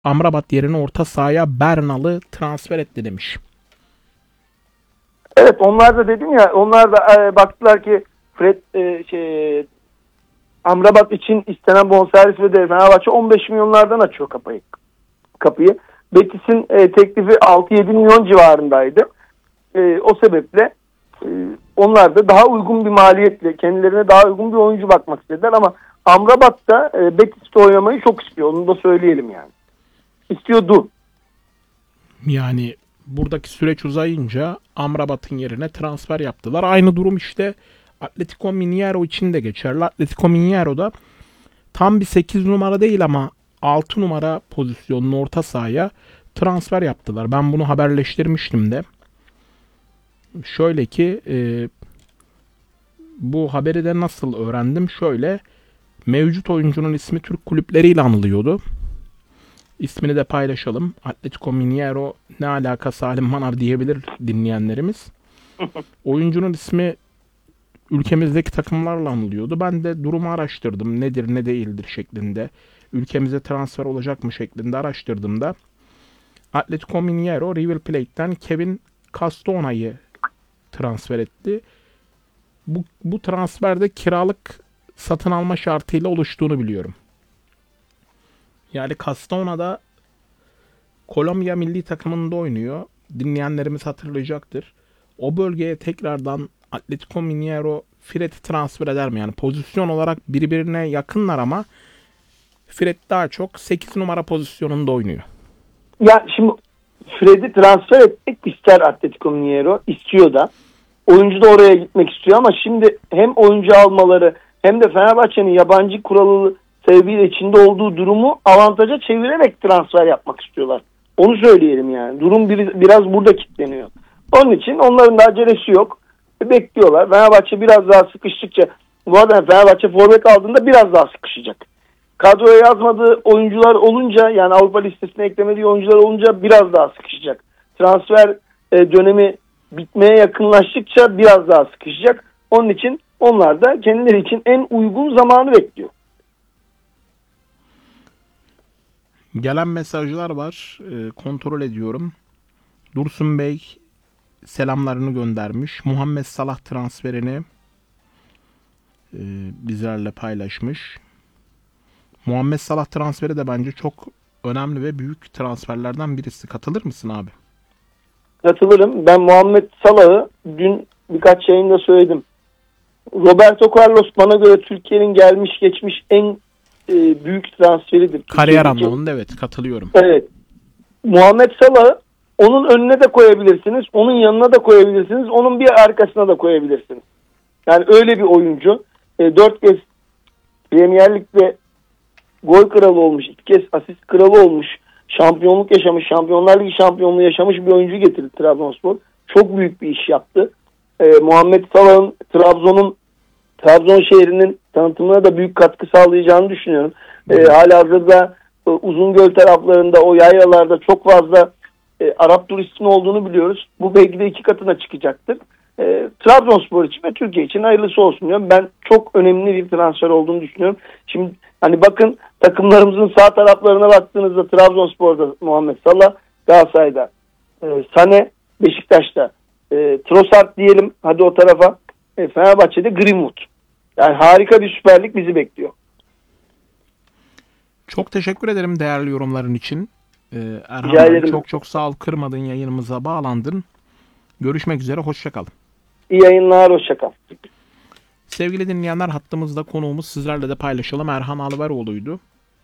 Amrabat yerine orta sahaya Bernal'ı transfer etti demiş. Evet, onlar da dedim ya, onlar da baktılar ki Fred Amrabat için istenen bonservis ve de Fenerbahçe 15 milyonlardan açıyor kapıyı. Betis'in teklifi 6-7 milyon civarındaydı. O sebeple onlar da daha uygun bir maliyetle kendilerine daha uygun bir oyuncu bakmak istediler ama Amrabat da Betis'te oynamayı çok istiyor. Onu da söyleyelim yani. İstiyordu. Yani buradaki süreç uzayınca Amrabat'ın yerine transfer yaptılar. Aynı durum işte Atletico Mineiro için de geçerli. Atletico Mineiro da tam bir 8 numara değil ama 6 numara pozisyonlu orta sahaya transfer yaptılar. Ben bunu haberleştirmiştim de. Şöyle ki bu haberi de nasıl öğrendim? Şöyle, mevcut oyuncunun ismi Türk kulüpleriyle anılıyordu. İsmini de paylaşalım. Atletico Mineiro ne alaka Salim Manav diyebilir dinleyenlerimiz. Oyuncunun ismi ülkemizdeki takımlarla anılıyordu. Ben de durumu araştırdım. Nedir ne değildir şeklinde. Ülkemize transfer olacak mı şeklinde araştırdığımda Atletico Mineiro River Plate'ten Kevin Castona'yı transfer etti. Bu transferde kiralık satın alma şartıyla oluştuğunu biliyorum. Yani Castona'da Kolombiya milli takımında oynuyor. Dinleyenlerimiz hatırlayacaktır. O bölgeye tekrardan Atletico Mineiro Fred'i transfer eder mi? Yani pozisyon olarak birbirine yakınlar ama Fred daha çok 8 numara pozisyonunda oynuyor. Ya şimdi Fred'i transfer etmek ister Atletico Mineiro. İstiyor da. Oyuncu da oraya gitmek istiyor ama şimdi hem oyuncu almaları hem de Fenerbahçe'nin yabancı kuralı sebebiyle içinde olduğu durumu avantaja çevirerek transfer yapmak istiyorlar. Onu söyleyelim yani. Durum biraz burada kilitleniyor. Onun için onların da acelesi yok. Bekliyorlar. Fenerbahçe biraz daha sıkıştıkça, bu arada Fenerbahçe forvet aldığında biraz daha sıkışacak. Kadroya yazmadığı oyuncular olunca, yani Avrupa listesine eklemediği oyuncular olunca biraz daha sıkışacak. Transfer dönemi bitmeye yakınlaştıkça biraz daha sıkışacak. Onun için onlar da kendileri için en uygun zamanı bekliyor. Gelen mesajlar var. Kontrol ediyorum. Dursun Bey selamlarını göndermiş. Muhammed Salah transferini bizlerle paylaşmış. Muhammed Salah transferi de bence çok önemli ve büyük transferlerden birisi. Katılır mısın abi? Katılırım. Ben Muhammed Salah'ı dün birkaç yayında söyledim. Roberto Carlos bana göre Türkiye'nin gelmiş geçmiş en büyük transferidir. Kariyer anlamında evet, katılıyorum. Evet. Muhammed Salah'ı onun önüne de koyabilirsiniz. Onun yanına da koyabilirsiniz. Onun bir arkasına da koyabilirsiniz. Yani öyle bir oyuncu. 4 kez Premier Lig'de gol kralı olmuş. 2 kez asist kralı olmuş. Şampiyonluk yaşamış. Şampiyonlar Ligi şampiyonluğu yaşamış bir oyuncu getirdi Trabzonspor. Çok büyük bir iş yaptı. Muhammed Salah'ın Trabzon şehrinin tanıtımına da büyük katkı sağlayacağını düşünüyorum. Halihazırda Uzungöl taraflarında, o yaylalarda çok fazla Arap turistin olduğunu biliyoruz. Bu belki de 2 katına çıkacaktır. Trabzonspor için ve Türkiye için hayırlısı olsun diyorum. Ben çok önemli bir transfer olduğunu düşünüyorum. Şimdi hani bakın, takımlarımızın sağ taraflarına baktığınızda Trabzonspor'da Muhammed Salah, Galatasaray'da Sane, Beşiktaş'ta Trossard diyelim hadi o tarafa, Fenerbahçe'de Greenwood. Yani harika bir Süper Lig bizi bekliyor. Çok teşekkür ederim değerli yorumların için. Erhan Rica abi, ederim. çok sağ ol, kırmadın, yayınımıza bağlandın. Görüşmek üzere, hoşça kalın. İyi yayınlar, hoşça kal. Sevgili dinleyenler, hattımızda konuğumuz, sizlerle de paylaşalım, Erhan Alveroğlu'ydu.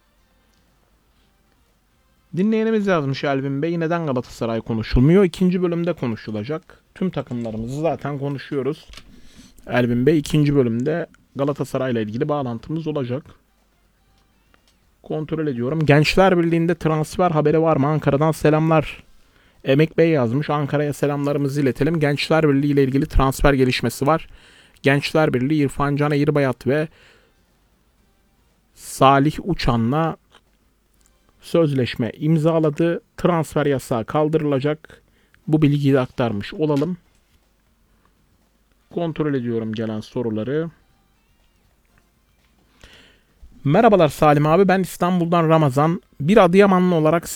Dinleyenimiz yazmış Elvin Bey, neden Galatasaray konuşulmuyor? İkinci bölümde konuşulacak. Tüm takımlarımızı zaten konuşuyoruz. Elvin Bey, ikinci bölümde Galatasaray'la ilgili bağlantımız olacak. Kontrol ediyorum. Gençler Birliği'nde transfer haberi var mı? Ankara'dan selamlar. Emek Bey yazmış. Ankara'ya selamlarımızı iletelim. Gençler Birliği ile ilgili transfer gelişmesi var. Gençler Birliği İrfan Can Eğirbayat ve Salih Uçan'la sözleşme imzaladı. Transfer yasağı kaldırılacak. Bu bilgiyi de aktarmış olalım. Kontrol ediyorum gelen soruları. Merhabalar Salim abi, ben İstanbul'dan Ramazan. Bir Adıyamanlı olarak